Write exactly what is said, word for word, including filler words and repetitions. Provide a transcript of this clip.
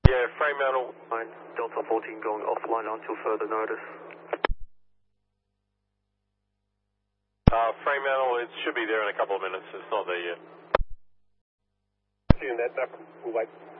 Yeah, Fremantle. Line, Delta fourteen going offline until further notice. Uh, Fremantle, it should be there in a couple of minutes. It's not there yet. Seeing that, we'll wait.